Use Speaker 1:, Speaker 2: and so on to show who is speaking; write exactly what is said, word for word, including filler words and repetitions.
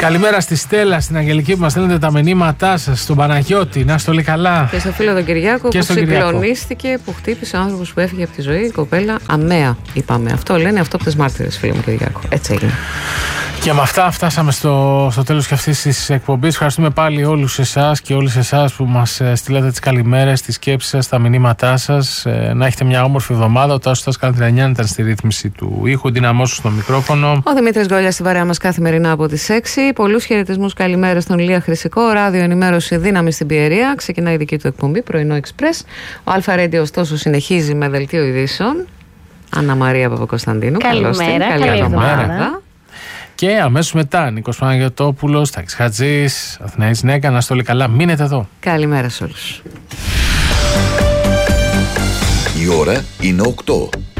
Speaker 1: Καλημέρα στη Στέλλα, στην Αγγελική που μας στέλνετε τα μηνύματά σας, στον Παναγιώτη, να στο λέει καλά.
Speaker 2: Και στο φίλο τον Κυριάκο που συγκλονίστηκε, που χτύπησε ο άνθρωπος που έφυγε από τη ζωή, η κοπέλα αμαία, είπαμε. Αυτό λένε αυτόπτες μάρτυρες, φίλε μου Κυριάκο. Έτσι έγινε.
Speaker 1: Και με αυτά φτάσαμε στο, στο τέλος και αυτής της εκπομπής. Ευχαριστούμε πάλι όλους εσάς και όλες εσάς που μας στείλατε τις καλημέρες, τις σκέψεις σας, τα μηνύματά σας. Ε, να έχετε μια όμορφη εβδομάδα. Ο Τάσος Καλτρανιάν ήταν στη ρύθμιση του ήχου, δυναμώσου στο μικρόφωνο.
Speaker 2: Ο Δημήτρης Γκόλιας στην παρέα μας καθημερινά από τις έξι. Πολλούς χαιρετισμούς, καλημέρες στον Ηλία Χρυσικό. Ράδιο ενημέρωση δύναμη στην Πιερία. Ξεκινάει η δική του εκπομπή, πρωινό Express. Ο Αλφα Radio, ωστόσο, συνεχίζει με δελτίο ειδήσεων. Άννα Μαρία Παπακοσταντίνου.
Speaker 3: Καλημέρα, καλή εβδομάδα.
Speaker 1: Και αμέσως μετά Νίκος Παναγιωτόπουλος, Τάκης Χατζής, Αθηναής Νέκα. Να στο λέει καλά, μείνετε εδώ.
Speaker 2: Καλημέρα σε όλους.
Speaker 4: Η ώρα είναι οκτώ.